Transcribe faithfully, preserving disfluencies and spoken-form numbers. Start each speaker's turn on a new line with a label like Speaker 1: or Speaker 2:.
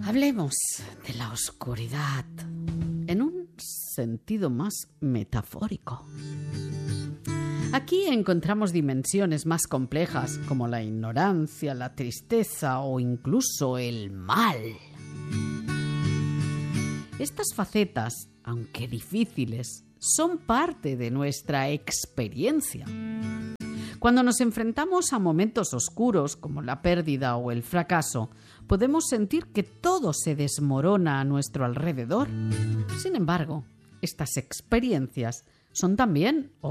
Speaker 1: Hablemos de la oscuridad en un sentido más metafórico. Aquí encontramos dimensiones más complejas como la ignorancia, la tristeza o incluso el mal. Estas facetas, aunque difíciles, son parte de nuestra experiencia. Cuando nos enfrentamos a momentos oscuros como la pérdida o el fracaso, podemos sentir que todo se desmorona a nuestro alrededor. Sin embargo, estas experiencias son también